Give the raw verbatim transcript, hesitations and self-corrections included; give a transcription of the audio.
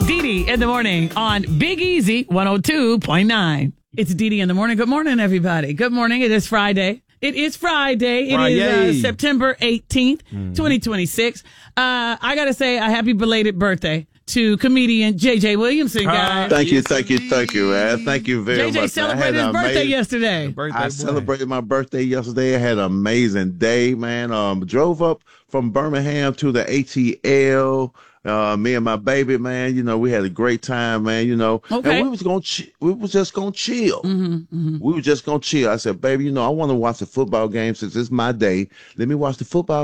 Dee Dee in the morning on Big Easy one oh two point nine. It's Dee Dee in the morning. Good morning, everybody. Good morning. It is Friday. It is Friday. It Friday. is uh, September eighteenth, mm. twenty twenty-six. Uh, I got to say a happy belated birthday to comedian J J Williamson, guys. Thank you, thank you, thank you, man. Thank you very J J much. celebrated his birthday amazing, yesterday. Birthday I boy. celebrated my birthday yesterday. I had an amazing day, man. Um, drove up from Birmingham to the A T L. Uh, me and my baby, man, you know, we had a great time, man, you know, okay. and we was going to, ch- we was just going to chill. Mm-hmm, mm-hmm. We were just going to chill. I said, baby, you know, I want to watch the football game since it's my day. Let me watch the football